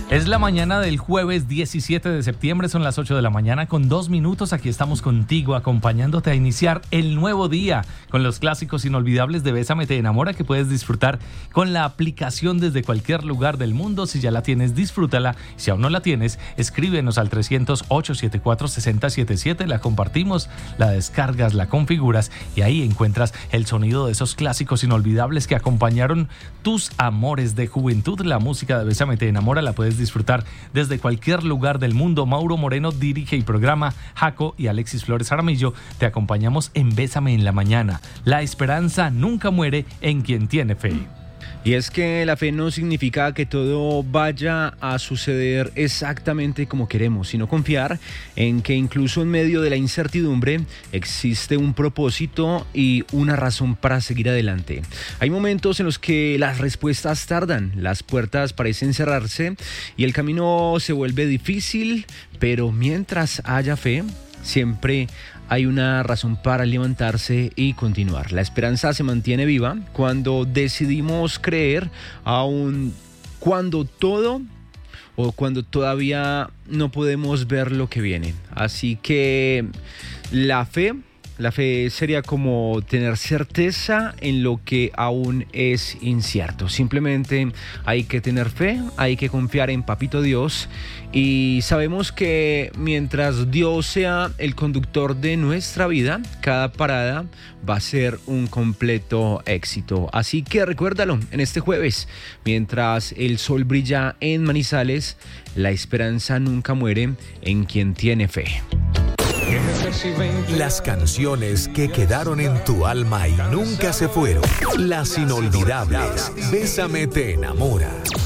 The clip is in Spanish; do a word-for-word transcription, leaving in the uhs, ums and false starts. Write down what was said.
Es la mañana del jueves diecisiete de septiembre, son las ocho de la mañana con dos minutos. Aquí estamos contigo acompañándote a iniciar el nuevo día con los clásicos inolvidables de Bésame Te Enamora que puedes disfrutar con la aplicación desde cualquier lugar del mundo. Si ya la tienes, disfrútala. Si aún no la tienes, escríbenos al trescientos, ochocientos setenta y cuatro, sesenta setenta y siete, la compartimos, la descargas, la configuras y ahí encuentras el sonido de esos clásicos inolvidables que acompañaron tus amores de juventud. La música de Bésame Te Enamora la puedes disfrutar desde cualquier lugar del mundo. Mauro Moreno dirige y programa, Jaco y Alexis Flores Aramillo te acompañamos en Bésame en la Mañana. La esperanza nunca muere en quien tiene fe. Y es que la fe no significa que todo vaya a suceder exactamente como queremos, sino confiar en que incluso en medio de la incertidumbre existe un propósito y una razón para seguir adelante. Hay momentos en los que las respuestas tardan, las puertas parecen cerrarse y el camino se vuelve difícil, pero mientras haya fe, siempre hay una razón para levantarse y continuar. La esperanza se mantiene viva cuando decidimos creer, aun cuando todo o cuando todavía no podemos ver lo que viene. Así que la fe, la fe sería como tener certeza en lo que aún es incierto. Simplemente hay que tener fe, hay que confiar en Papito Dios y sabemos que mientras Dios sea el conductor de nuestra vida, cada parada va a ser un completo éxito. Así que recuérdalo en este jueves, mientras el sol brilla en Manizales, la esperanza nunca muere en quien tiene fe. Las canciones que quedaron en tu alma y nunca se fueron. Las inolvidables. Bésame Te Enamora.